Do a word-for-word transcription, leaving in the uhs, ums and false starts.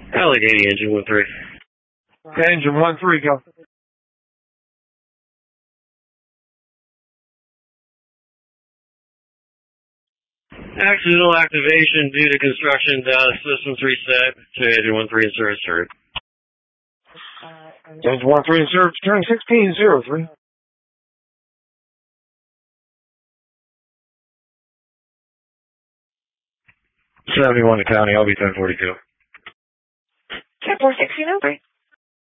Allegheny, engine one three. Engine one three, go. Accidental activation due to construction data systems reset to engine one three in service turn. Engine one three in service turn sixteen zero three. seventy-one to county, I'll be ten forty-two. ten four sixteen oh three.